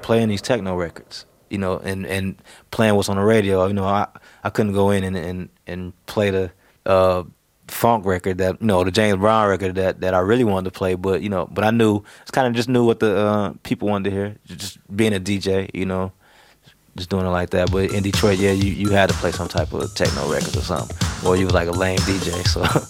playing these techno records, you know, and playing what's on the radio. You know, I couldn't go in and play the funk record that, you know, the James Brown record that I really wanted to play, but you know, but I knew, it's kind of just knew what the people wanted to hear, just being a DJ, you know, just doing it like that. But in Detroit, yeah, you had to play some type of techno records or something, or you was like a lame DJ. So